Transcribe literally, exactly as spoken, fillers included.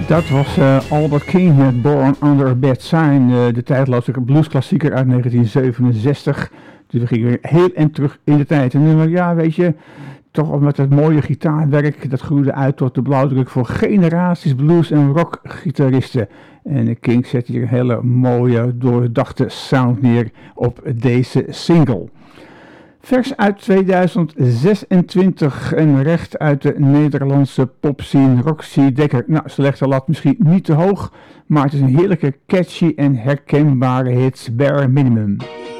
Dat was uh, Albert King met Born Under a Bad Sign, uh, de tijdloze bluesklassieker uit negentien zevenenzestig. Dus we gingen weer heel en terug in de tijd. En nu, ja, weet je, toch met het mooie gitaarwerk, dat groeide uit tot de blauwdruk voor generaties blues- en rockgitaristen. En King zet hier een hele mooie, doordachte sound neer op deze single. Vers uit tweeduizend zesentwintig en recht uit de Nederlandse popscene Roxy Dekker. Nou, ze legt de lat misschien niet te hoog, maar het is een heerlijke, catchy en herkenbare hit, Bare Minimum.